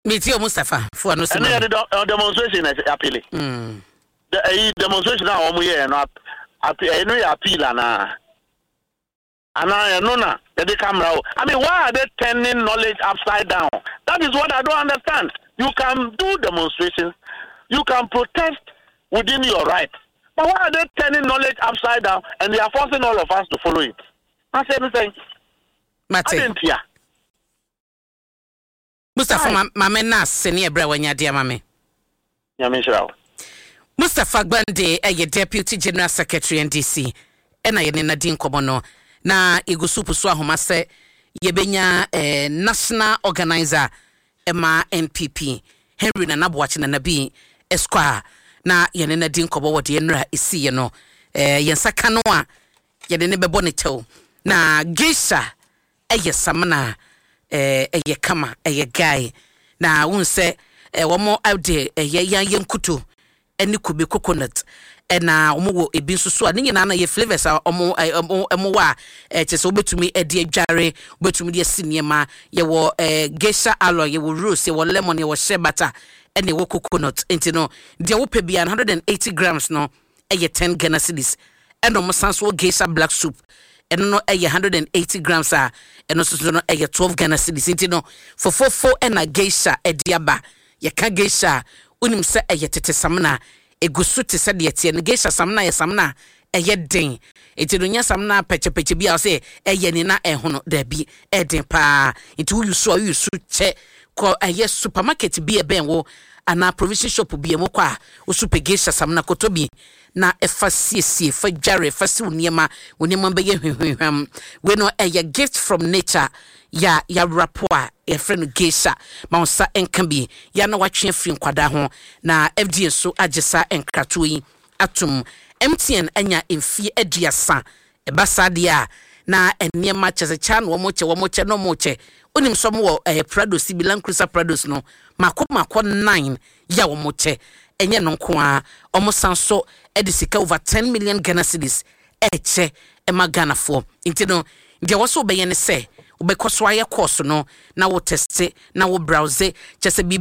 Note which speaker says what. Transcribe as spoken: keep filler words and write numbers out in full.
Speaker 1: Meet Mustafa for no
Speaker 2: and the demonstration is appealing. Mm. The demonstration now, we are not appeal and I know now that they come out. I mean, why are they turning knowledge upside down? That is what I don't understand. You can do demonstrations, you can protest within your right, but why are they turning knowledge upside down and they are forcing all of us to follow it? I said anything. I didn't hear.
Speaker 1: Mustafa Mamena senior brawanya dear mame.
Speaker 2: Yamisha.
Speaker 1: Mustafa Gbande a Deputy General Secretary N D C ena ye Nadine Komono na igusupu so ahoma se yebenya eh, national organizer ema N P P Henry Nanabuachi na nabi esquire na ye Nadine Kobo wo de nra isi ye no eh yensaka no a ye de ne bebo ne tew na Geisha eye samana eh eye kama eye guy na unse eh womo out there eye yan yenkutu eni kube coconut ena omo wo ebi nso so a ne nyina na ye flavors a omo omo wa eh chese obetumi edi adware obetumi de asiniema ye wo eh geisha aloe ye wo rose ye wo lemon ye wo shea butter ene wo coconut enti no de wo pe bia one hundred eighty grams no eye ten Ghana cedis eno mo sanso geisha black soup eno no eye one hundred eighty grams a eno so no eye twelve Ghana cedis enti no for for for ena geisha ediaba ye ka geisha unim se eye tete samna egusu te se de tie ne geisha samna ye samna eye den eti no nya samna peche peche bia se eye ni na ehono da bi eden pa eti wo yusu yusu che ko eye supermarket bi e ben wo ana provision shop bi e mo kwa wo super geisha samna kotobi na efa siesie fa jare fa si uniema uniema be ye hwehwehwam we no eye gift from nature ya ya rapport e friend geisha ma onsa enka bi ya na watwe afiri nkwada ho na F D A so agesa enkrato yi atum M T N anya emfie aduasa e basade a na enema chese chan wo mo che wo mo che no mo che onim so mo eh Prado Sibilan Cruiser Prados no mako mako nine ya wo mo che enye no nko a omo sanso edisika over ten million Ghana cedis eche e magana for intino nge wo so be ye ne se ubekoswa ye course no na wo teste na wo browse chese